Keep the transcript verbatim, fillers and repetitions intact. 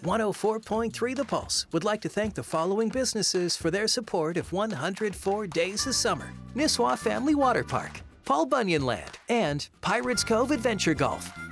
one oh four point three The Pulse would like to thank the following businesses for their support of one hundred four Days of Summer: Nisswa Family Water Park, Paul Bunyan Land, and Pirates Cove Adventure Golf.